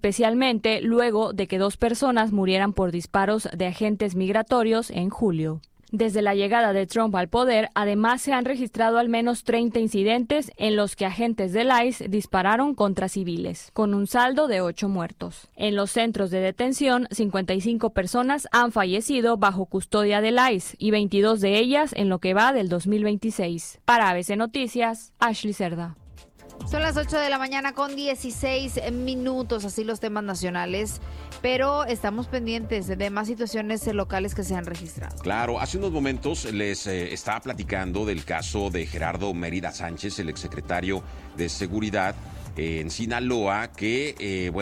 especialmente luego de que 2 personas murieran por disparos de agentes migratorios en julio. Desde la llegada de Trump al poder, además se han registrado al menos 30 incidentes en los que agentes del ICE dispararon contra civiles, con un saldo de 8 muertos. En los centros de detención, 55 personas han fallecido bajo custodia del ICE y 22 de ellas en lo que va del 2026. Para ABC Noticias, Ashley Cerda. Son las 8 de la mañana con 16 minutos, así los temas nacionales, pero estamos pendientes de más situaciones locales que se han registrado. Claro, hace unos momentos les estaba platicando del caso de Gerardo Mérida Sánchez, el exsecretario de Seguridad en Sinaloa, que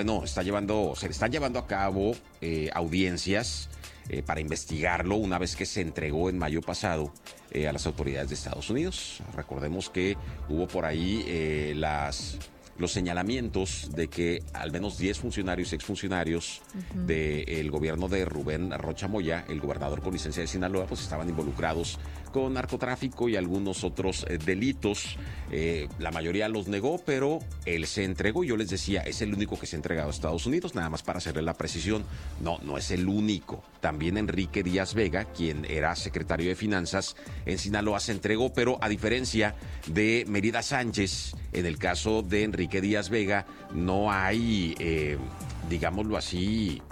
se le están llevando a cabo audiencias para investigarlo una vez que se entregó en mayo pasado a las autoridades de Estados Unidos. Recordemos que hubo por ahí los señalamientos de que al menos 10 funcionarios y exfuncionarios del gobierno de Rubén Rocha Moya, el gobernador con licencia de Sinaloa, pues estaban involucrados con narcotráfico y algunos otros delitos. La mayoría los negó, pero él se entregó. Yo les decía, es el único que se ha entregado a Estados Unidos, nada más para hacerle la precisión. No es el único. También Enrique Díaz Vega, quien era secretario de Finanzas en Sinaloa, se entregó, pero a diferencia de Mérida Sánchez, en el caso de Enrique Díaz Vega, no hay, digámoslo así,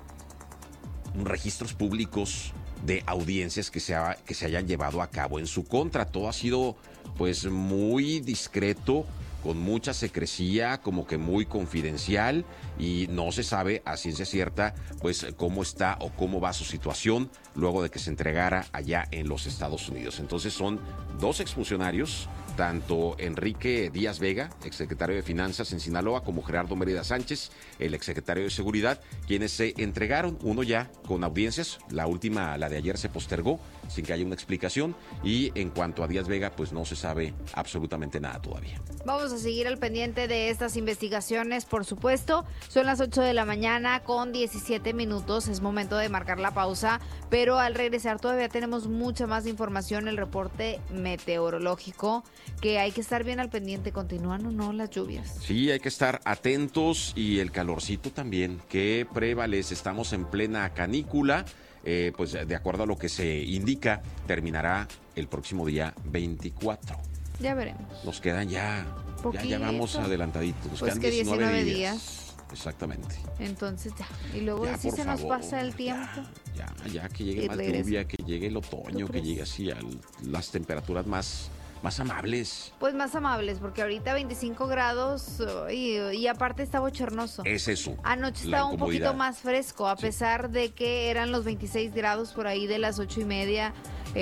registros públicos de audiencias que se hayan llevado a cabo en su contra. Todo ha sido pues muy discreto, con mucha secrecía, como que muy confidencial, y no se sabe a ciencia cierta pues cómo está o cómo va su situación luego de que se entregara allá en los Estados Unidos. Entonces son 2 exfuncionarios, tanto Enrique Díaz Vega, exsecretario de Finanzas en Sinaloa, como Gerardo Mérida Sánchez, el exsecretario de Seguridad, quienes se entregaron, uno ya con audiencias, la última, la de ayer, se postergó sin que haya una explicación, y en cuanto a Díaz Vega, pues no se sabe absolutamente nada todavía. Vamos a seguir al pendiente de estas investigaciones, por supuesto. Son las 8 de la mañana con 17 minutos, es momento de marcar la pausa, pero al regresar todavía tenemos mucha más información, el reporte meteorológico, que hay que estar bien al pendiente. ¿Continúan o no las lluvias? Sí, hay que estar atentos, y el calorcito también, que prevalece. Estamos en plena canícula. Pues de acuerdo a lo que se indica, terminará el próximo día 24. Ya veremos. Nos quedan ya vamos adelantaditos. Nos pues quedan que 19 días. Exactamente. Entonces ya. Y luego ya, si se favor, nos pasa el tiempo. Ya que llegue más lluvia, que llegue el otoño, que llegue así a las temperaturas más amables. Pues más amables, porque ahorita 25 grados y aparte está bochornoso. Es eso. Anoche estaba un poquito más fresco, a pesar de que eran los 26 grados por ahí de las 8:30,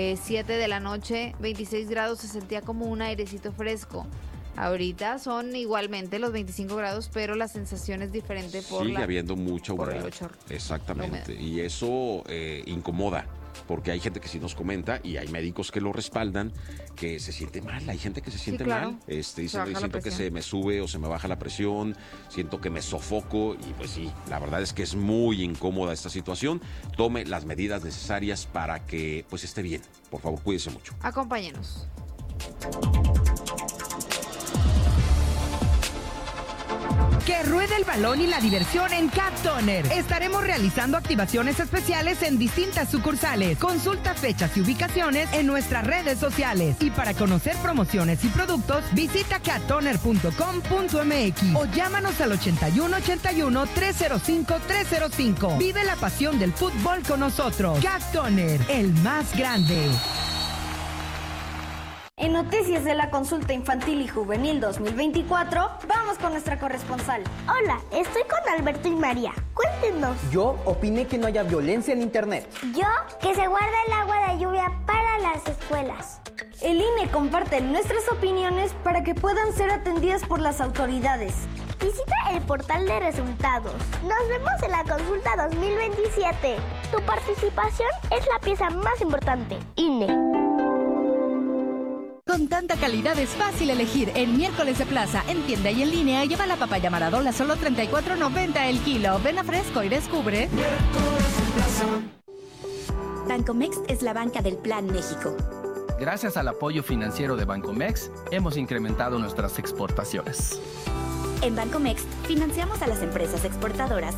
7 de la noche, 26 grados, se sentía como un airecito fresco. Ahorita son igualmente los 25 grados, pero la sensación es diferente sigue habiendo mucha humedad. El bochorno. Exactamente. Y eso incomoda, porque hay gente que sí nos comenta, y hay médicos que lo respaldan, que se siente mal. Hay gente que se siente mal. Dicen, siento que se me sube o se me baja la presión, siento que me sofoco, y pues sí, la verdad es que es muy incómoda esta situación. Tome las medidas necesarias para que pues esté bien. Por favor, cuídese mucho. Acompáñenos. Que ruede el balón y la diversión en Cat Toner. Estaremos realizando activaciones especiales en distintas sucursales. Consulta fechas y ubicaciones en nuestras redes sociales. Y para conocer promociones y productos, visita cattoner.com.mx o llámanos al 8181-305-305. Vive la pasión del fútbol con nosotros. Cat Toner, el más grande. En Noticias de la Consulta Infantil y Juvenil 2024, vamos con nuestra corresponsal. Hola, estoy con Alberto y María. Cuéntenos. Yo opiné que no haya violencia en Internet. Yo, que se guarda el agua de lluvia para las escuelas. El INE comparte nuestras opiniones para que puedan ser atendidas por las autoridades. Visita el portal de resultados. Nos vemos en la Consulta 2027. Tu participación es la pieza más importante. INE. Con tanta calidad es fácil elegir. El miércoles de plaza, en tienda y en línea, lleva la papaya Maradola solo $34.90 el kilo. Ven a Fresco y descubre. Bancomext es la banca del Plan México. Gracias al apoyo financiero de Bancomext, hemos incrementado nuestras exportaciones. En Bancomext financiamos a las empresas exportadoras